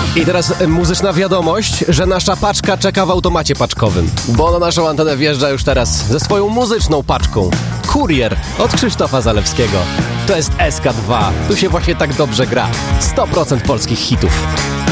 I teraz muzyczna wiadomość, że nasza paczka czeka w automacie paczkowym, bo na naszą antenę wjeżdża już teraz ze swoją muzyczną paczką Kurier od Krzysztofa Zalewskiego. To jest SK2, tu się właśnie tak dobrze gra. 100% polskich hitów.